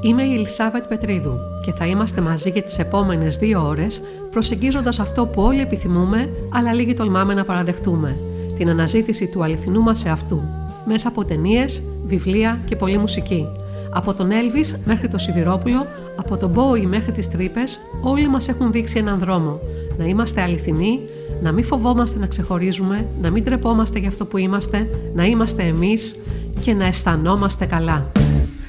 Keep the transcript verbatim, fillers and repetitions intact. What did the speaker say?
Είμαι η Ελισάβετ Πετρίδου και θα είμαστε μαζί για τις επόμενες δύο ώρες προσεγγίζοντας αυτό που όλοι επιθυμούμε αλλά λίγοι τολμάμε να παραδεχτούμε, την αναζήτηση του αληθινού μας εαυτού, μέσα από ταινίες, βιβλία και πολλή μουσική. Από τον Έλβις μέχρι το Σιδηρόπουλο, από τον Μπόι μέχρι τις τρύπες, όλοι μας έχουν δείξει έναν δρόμο. Να είμαστε αληθινοί, να μην φοβόμαστε να ξεχωρίζουμε, να μην τρεπόμαστε για αυτό που είμαστε, να είμαστε εμείς και να αισθανόμαστε καλά.